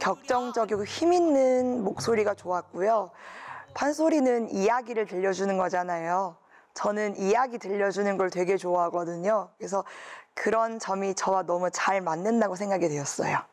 격정적이고 힘있는 목소리가 좋았고요. 판소리는 이야기를 들려주는 거잖아요. 저는 이야기 들려주는 걸 되게 좋아하거든요. 그래서 그런 점이 저와 너무 잘 맞는다고 생각이 되었어요.